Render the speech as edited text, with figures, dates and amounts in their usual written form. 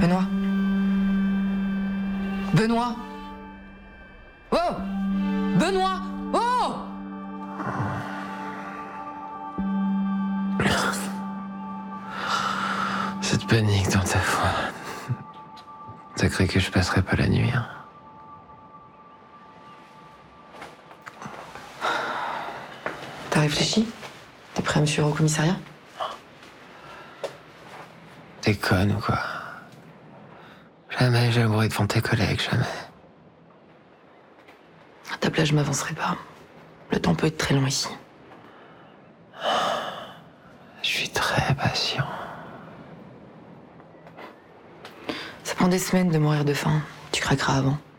Benoît. Benoît. Oh! Benoît! Oh! Cette panique dans ta voix. T'as cru que je passerais pas la nuit, hein? T'as réfléchi? T'es prêt à me suivre au commissariat? T'es conne ou quoi? Jamais j'avouerai devant tes collègues, jamais. À ta place, je m'avancerai pas. Le temps peut être très long ici. Je suis très patient. Ça prend des semaines de mourir de faim. Tu craqueras avant.